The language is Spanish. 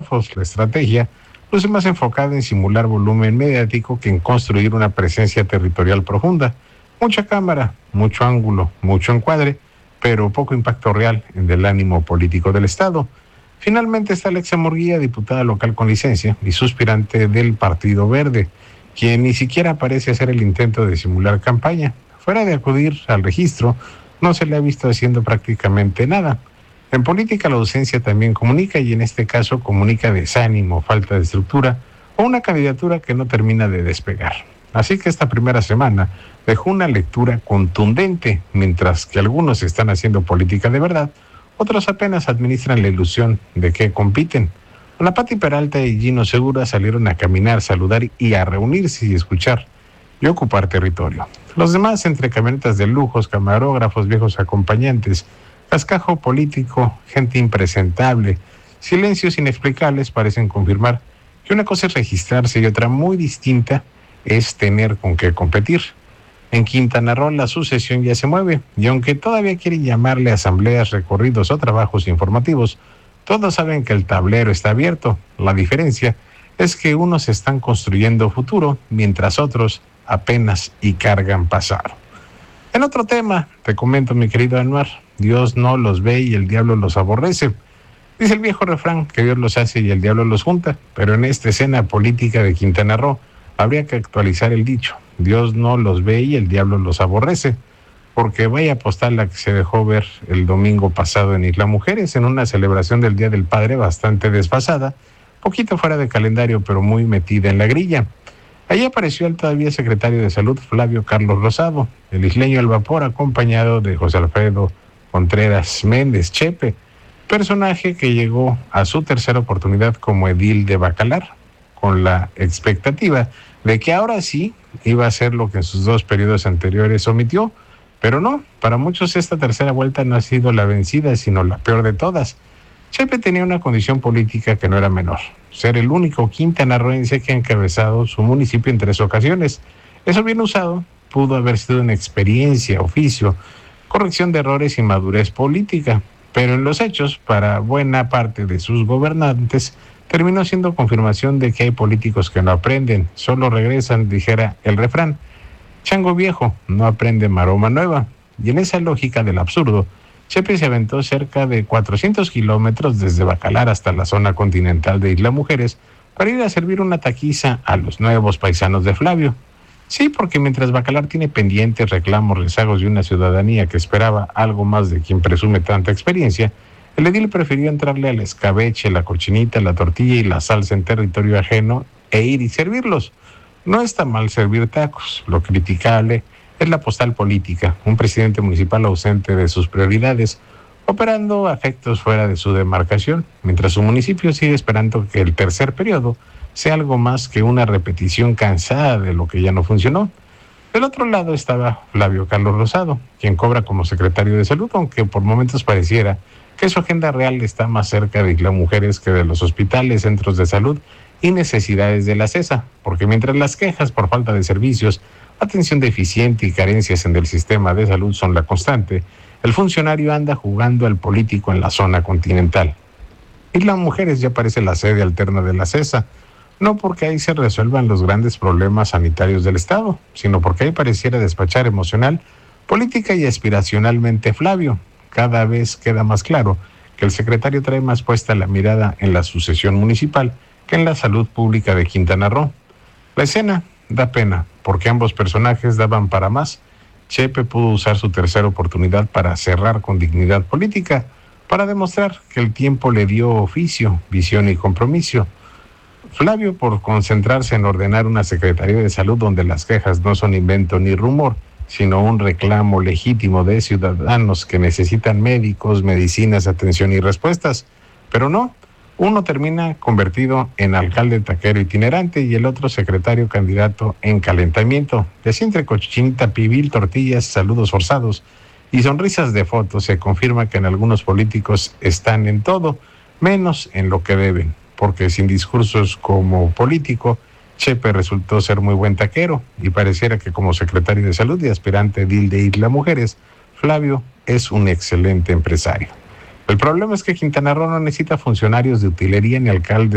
camarógrafos. La estrategia luce más enfocada en simular volumen mediático que en construir una presencia territorial profunda. Mucha cámara, mucho ángulo, mucho encuadre, pero poco impacto real en el ánimo político del Estado. Finalmente está Alexa Murguía, diputada local con licencia y suspirante del Partido Verde, quien ni siquiera parece hacer el intento de simular campaña. Fuera de acudir al registro, no se le ha visto haciendo prácticamente nada. En política la ausencia también comunica, y en este caso comunica desánimo, falta de estructura o una candidatura que no termina de despegar. Así que esta primera semana dejó una lectura contundente. Mientras que algunos están haciendo política de verdad, otros apenas administran la ilusión de que compiten. Ana Pati Peralta y Gino Segura salieron a caminar, saludar y a reunirse y escuchar y ocupar territorio. Los demás, entre camionetas de lujos, camarógrafos, viejos acompañantes, cascajo político, gente impresentable, silencios inexplicables, parecen confirmar que una cosa es registrarse y otra muy distinta es tener con qué competir. En Quintana Roo la sucesión ya se mueve, y aunque todavía quieren llamarle asambleas, recorridos o trabajos informativos, todos saben que el tablero está abierto. La diferencia es que unos están construyendo futuro, mientras otros apenas y cargan pasado. En otro tema, te comento, mi querido Anuar, Dios no los ve y el diablo los aborrece. Dice el viejo refrán que Dios los hace y el diablo los junta, pero en esta escena política de Quintana Roo habría que actualizar el dicho: Dios no los ve y el diablo los aborrece, porque vaya postal la que se dejó ver el domingo pasado en Isla Mujeres, en una celebración del Día del Padre bastante desfasada, poquito fuera de calendario, pero muy metida en la grilla. Allí apareció el todavía secretario de Salud, Flavio Carlos Rosado, el isleño al vapor, acompañado de José Alfredo Contreras Méndez, Chepe, personaje que llegó a su tercera oportunidad como edil de Bacalar, con la expectativa de que ahora sí iba a hacer lo que en sus dos periodos anteriores omitió, pero no, para muchos esta tercera vuelta no ha sido la vencida, sino la peor de todas. Chepe tenía una condición política que no era menor: ser el único quintanarroense que ha encabezado su municipio en 3 ocasiones. Eso bien usado pudo haber sido una experiencia, oficio, corrección de errores y madurez política, pero en los hechos, para buena parte de sus gobernantes, terminó siendo confirmación de que hay políticos que no aprenden, solo regresan, dijera el refrán. Chango viejo no aprende maroma nueva. Y en esa lógica del absurdo, Chepe se aventó cerca de 400 kilómetros desde Bacalar hasta la zona continental de Isla Mujeres para ir a servir una taquiza a los nuevos paisanos de Flavio. Sí, porque mientras Bacalar tiene pendientes, reclamos, rezagos y una ciudadanía que esperaba algo más de quien presume tanta experiencia, el edil prefirió entrarle al escabeche, la cochinita, la tortilla y la salsa en territorio ajeno e ir y servirlos. No está mal servir tacos, lo criticable es la postal política, un presidente municipal ausente de sus prioridades, operando a efectos fuera de su demarcación, mientras su municipio sigue esperando que el tercer periodo sea algo más que una repetición cansada de lo que ya no funcionó. Del otro lado estaba Flavio Carlos Rosado, quien cobra como secretario de Salud, aunque por momentos pareciera que su agenda real está más cerca de Isla Mujeres que de los hospitales, centros de salud y necesidades de la CESA, porque mientras las quejas por falta de servicios, atención deficiente y carencias en el sistema de salud son la constante, el funcionario anda jugando al político en la zona continental. Isla Mujeres ya parece la sede alterna de la CESA, no porque ahí se resuelvan los grandes problemas sanitarios del Estado, sino porque ahí pareciera despachar emocional, política y aspiracionalmente Flavio. Cada vez queda más claro que el secretario trae más puesta la mirada en la sucesión municipal que en la salud pública de Quintana Roo. La escena da pena, porque ambos personajes daban para más. Chepe pudo usar su tercera oportunidad para cerrar con dignidad política, para demostrar que el tiempo le dio oficio, visión y compromiso. Flavio, por concentrarse en ordenar una Secretaría de Salud donde las quejas no son invento ni rumor, sino un reclamo legítimo de ciudadanos que necesitan médicos, medicinas, atención y respuestas. Pero no, uno termina convertido en alcalde taquero itinerante y el otro secretario candidato en calentamiento. Y así entre cochinita pibil, tortillas, saludos forzados y sonrisas de fotos se confirma que en algunos políticos están en todo, menos en lo que deben, porque sin discursos como político, Chepe resultó ser muy buen taquero y pareciera que como secretario de Salud y aspirante edil de Isla Mujeres, Flavio es un excelente empresario. El problema es que Quintana Roo no necesita funcionarios de utilería ni alcaldes